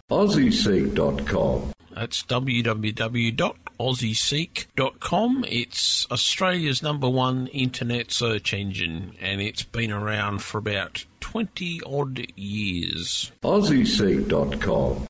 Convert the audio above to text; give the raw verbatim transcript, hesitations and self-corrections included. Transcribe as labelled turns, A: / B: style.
A: Aussie Seek dot com.
B: That's w w w dot aussie seek dot com. It's Australia's number one internet search engine, and it's been around for about twenty odd years.
A: Aussie Seek dot com.